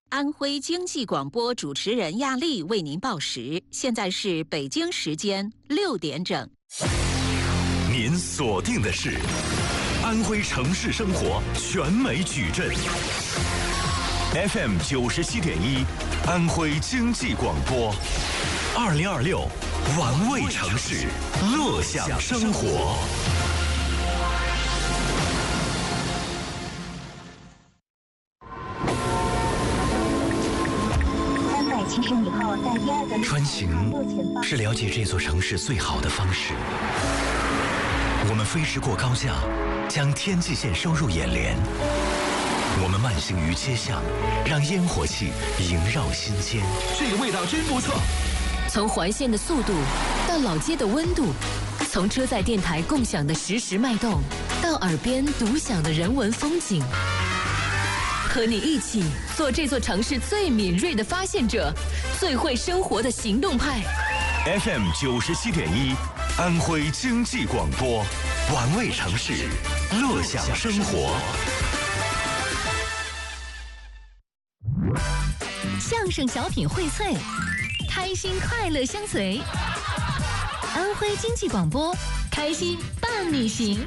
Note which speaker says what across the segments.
Speaker 1: 安徽经济广播主持人亚丽为您报时，现在是北京时间6点整。
Speaker 2: 您锁定的是安徽城市生活全美矩阵 FM 97.1，安徽经济广播，2026玩味城市，乐享生活。穿行是了解这座城市最好的方式。我们飞驰过高架，将天际线收入眼帘。我们慢行于街巷，让烟火气萦绕心间。
Speaker 3: 这个味道真不错。
Speaker 4: 从环线的速度到老街的温度，从车载电台共享的实时脉动，到耳边独享的人文风景。和你一起做这座城市最敏锐的发现者，最会生活的行动派。
Speaker 2: FM 97.1，安徽经济广播，玩味城市，乐享生活。
Speaker 5: 相声小品荟萃，开心快乐相随。安徽经济广播，开心伴你行。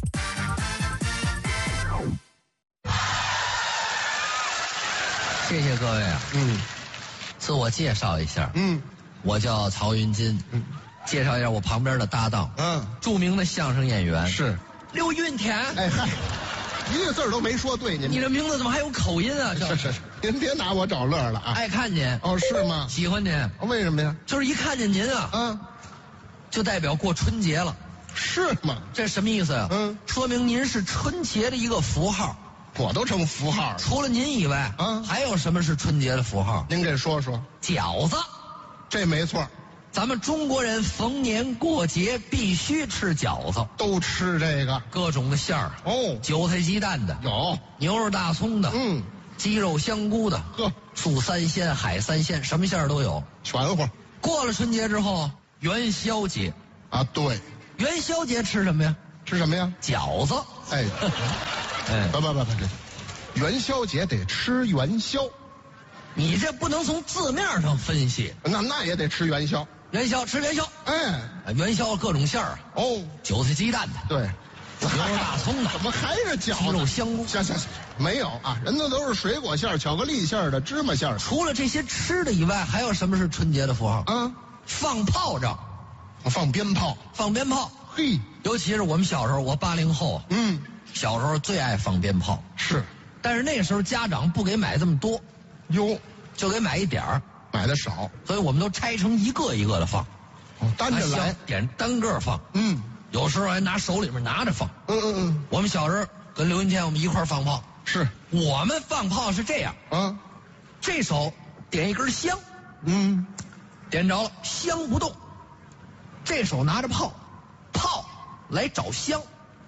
Speaker 3: 谢谢各位啊，自我介绍一下，我叫曹云金，介绍一下我旁边的搭档，著名的相声演员
Speaker 6: 是
Speaker 3: 刘云天。
Speaker 6: 哎嗨，一个字都没说对，
Speaker 3: 你这名字怎么还有口音啊？
Speaker 6: 是，您别拿我找乐了啊！
Speaker 3: 爱看您
Speaker 6: 哦，是吗？
Speaker 3: 喜欢您，
Speaker 6: 为什么呀？
Speaker 3: 就是一看见您啊，就代表过春节了，
Speaker 6: 是吗？
Speaker 3: 这什么意思呀？说明您是春节的一个符号。
Speaker 6: 我都成符号了。
Speaker 3: 除了您以外，还有什么是春节的符号？
Speaker 6: 您给说说。
Speaker 3: 饺子，
Speaker 6: 这没错。
Speaker 3: 咱们中国人逢年过节必须吃饺子，
Speaker 6: 都吃这个
Speaker 3: 各种的馅儿
Speaker 6: 哦，
Speaker 3: 韭菜鸡蛋的
Speaker 6: 有，
Speaker 3: 牛肉大葱的，鸡肉香菇的，素三鲜、海三鲜，什么馅儿都有，
Speaker 6: 全乎。
Speaker 3: 过了春节之后，元宵节
Speaker 6: 啊，对，
Speaker 3: 元宵节吃什么呀？
Speaker 6: 吃什么呀？
Speaker 3: 饺子。
Speaker 6: 哎。不，这元宵节得吃元宵，
Speaker 3: 你这不能从字面上分析。
Speaker 6: 那也得吃元宵，
Speaker 3: 元宵吃元宵。元宵各种馅儿
Speaker 6: 哦，
Speaker 3: 韭菜鸡蛋的，
Speaker 6: 对，
Speaker 3: 牛肉大葱的，
Speaker 6: 怎么还是饺子？
Speaker 3: 鸡肉香菇。
Speaker 6: 行，没有啊，人家都是水果馅儿、巧克力馅儿的、芝麻馅儿。
Speaker 3: 除了这些吃的以外，还有什么是春节的符号？放炮仗，
Speaker 6: 放鞭炮，
Speaker 3: 放鞭炮。
Speaker 6: 嘿，
Speaker 3: 尤其是我们小时候，我80后，小时候最爱放鞭炮，
Speaker 6: 是，
Speaker 3: 但是那时候家长不给买这么多，就给买一点儿，
Speaker 6: 买的少，
Speaker 3: 所以我们都拆成一个一个的放，
Speaker 6: 单着来，
Speaker 3: 点单个放，有时候还拿手里面拿着放，我们小时候跟刘云天我们一块放炮，
Speaker 6: 是
Speaker 3: 我们放炮是这样，这手点一根香，点着了香不动，这手拿着炮，炮来找香。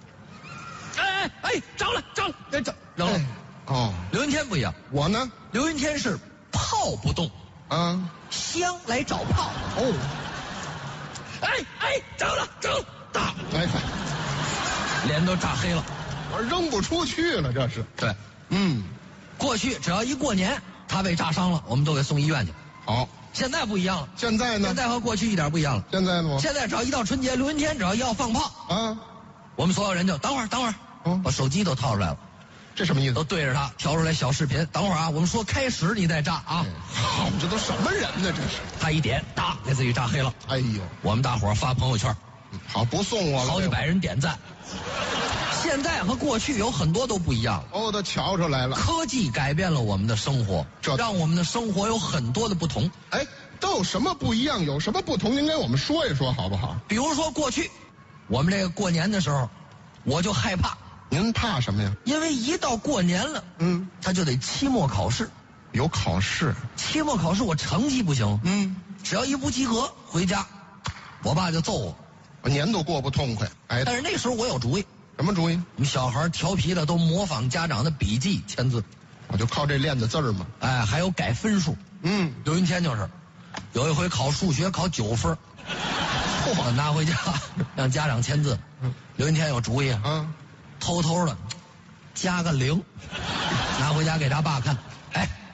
Speaker 3: 着了，着了。刘云天不一样，
Speaker 6: 我呢？
Speaker 3: 刘云天是炮不动，香来找炮。着了，打！脸都炸黑了，
Speaker 6: 我扔不出去了，这是。
Speaker 3: 对，过去只要一过年，他被炸伤了，我们都给送医院去。
Speaker 6: 好，
Speaker 3: 现在不一样了。
Speaker 6: 现在呢？
Speaker 3: 现在和过去一点不一样了。
Speaker 6: 现在呢？
Speaker 3: 现在只要一到春节，刘云天只要要放炮，我们所有人就等会儿。把手机都掏出来了，
Speaker 6: 这什么意思？
Speaker 3: 都对着他调出来小视频。等会儿啊，我们说开始，你再炸啊！
Speaker 6: 好，这都什么人呢？这是
Speaker 3: 他一点，打给自己炸黑了。
Speaker 6: 哎呦，
Speaker 3: 我们大伙儿发朋友圈，
Speaker 6: 好不送我了，
Speaker 3: 好几百人点赞。现在和过去有很多都不一样了。
Speaker 6: 都瞧出来了，
Speaker 3: 科技改变了我们的生活，让我们的生活有很多的不同。
Speaker 6: 都有什么不一样？有什么不同？您给我们说一说好不好？
Speaker 3: 比如说过去，我们这个过年的时候，我就害怕。
Speaker 6: 您怕什么呀？
Speaker 3: 因为一到过年了，他就得期末考试，
Speaker 6: 有考试。
Speaker 3: 期末考试我成绩不行，只要一不及格回家，我爸就揍我，
Speaker 6: 年都过不痛快。
Speaker 3: 但是那时候我有主意。
Speaker 6: 什么主意？
Speaker 3: 我们小孩调皮的都模仿家长的笔记签字，
Speaker 6: 我就靠这练的字儿嘛。
Speaker 3: 还有改分数。刘云天就是有一回考数学考9分，拿回家让家长签字。刘云天有主意偷偷的加个0，拿回家给他爸看。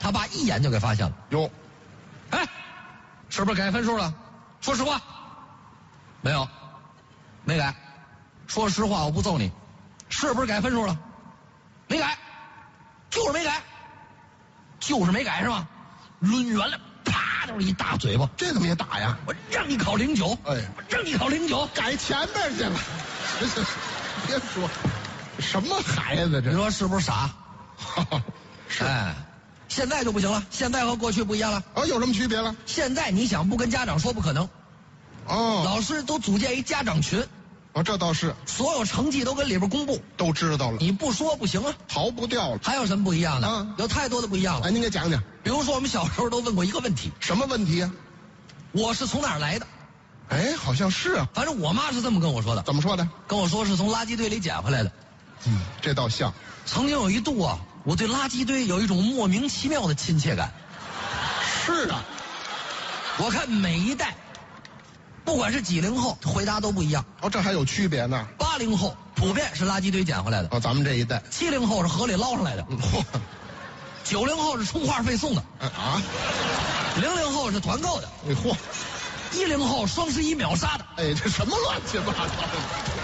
Speaker 3: 他爸一眼就给发现了。
Speaker 6: 哟，
Speaker 3: 哎，是不是改分数了？说实话。没有，没改。说实话，我不揍你。是不是改分数了？没改，就是没改，就是没改是吧？抡圆了，啪就是一大嘴巴。
Speaker 6: 这怎么也打呀？
Speaker 3: 我让你考09，
Speaker 6: 哎，
Speaker 3: 我让你考09，
Speaker 6: 改前边去了。别说，什么孩子这？
Speaker 3: 你说是不是傻？
Speaker 6: 是。
Speaker 3: 哎，现在就不行了，现在和过去不一样了。
Speaker 6: 有什么区别了？
Speaker 3: 现在你想不跟家长说不可能。
Speaker 6: 哦，
Speaker 3: 老师都组建一家长群。
Speaker 6: 这倒是，
Speaker 3: 所有成绩都跟里边公布，
Speaker 6: 都知道了。
Speaker 3: 你不说不行啊，
Speaker 6: 逃不掉了。
Speaker 3: 还有什么不一样的？有太多的不一样了。
Speaker 6: 哎，您给讲讲。
Speaker 3: 比如说我们小时候都问过一个问题。
Speaker 6: 什么问题呀？
Speaker 3: 我是从哪儿来的？
Speaker 6: 哎，好像是啊。
Speaker 3: 反正我妈是这么跟我说的。
Speaker 6: 怎么说的？
Speaker 3: 跟我说是从垃圾堆里捡回来的。
Speaker 6: 这倒像。
Speaker 3: 曾经有一度啊，我对垃圾堆有一种莫名其妙的亲切感。
Speaker 6: 是啊。
Speaker 3: 我看每一代，不管是90后，回答都不一样。
Speaker 6: 这还有区别呢。
Speaker 3: 80后普遍是垃圾堆捡回来的。
Speaker 6: 咱们这一代。
Speaker 3: 70后是河里捞上来的。90后是充话费送的。00后是团购的。10后双11秒杀的。
Speaker 6: 哎，这什么乱七八糟的？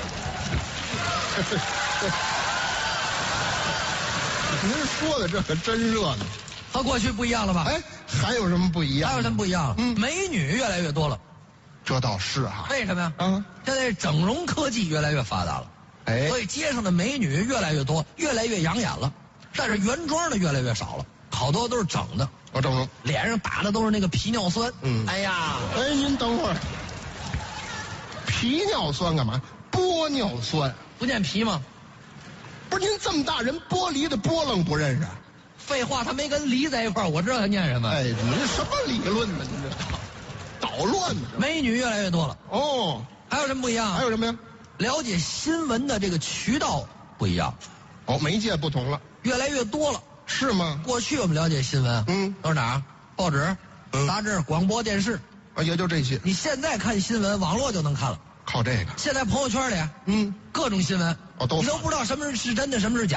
Speaker 6: 您说的这可真热闹。
Speaker 3: 和过去不一样了吧？
Speaker 6: 哎，还有什么不一样？
Speaker 3: 还有什么不一样？美女越来越多了。
Speaker 6: 这倒是哈。
Speaker 3: 为什么呀？现在整容科技越来越发达了。哎，所以街上的美女越来越多，越来越养眼了。但是原装的越来越少了，好多都是整的。
Speaker 6: 整容，
Speaker 3: 脸上打的都是那个皮尿酸。哎呀，
Speaker 6: 哎，您等会儿，皮尿酸干嘛？玻尿酸
Speaker 3: 不念皮吗？
Speaker 6: 不是您这么大人，玻璃的玻棱不认识？
Speaker 3: 废话，他没跟梨在一块儿，我知道他念什么。
Speaker 6: 哎，你这什么理论呢？您这捣乱呢？
Speaker 3: 美女越来越多了。还有什么不一样？
Speaker 6: 还有什么呀？
Speaker 3: 了解新闻的这个渠道不一样。
Speaker 6: 媒介不同了，
Speaker 3: 越来越多了。
Speaker 6: 是吗？
Speaker 3: 过去我们了解新闻，都是哪儿？报纸、杂志、广播电视，
Speaker 6: 也就这些。
Speaker 3: 你现在看新闻，网络就能看了。
Speaker 6: 靠这个。
Speaker 3: 现在朋友圈里，各种新闻，你都不知道什么是真的，什么是假。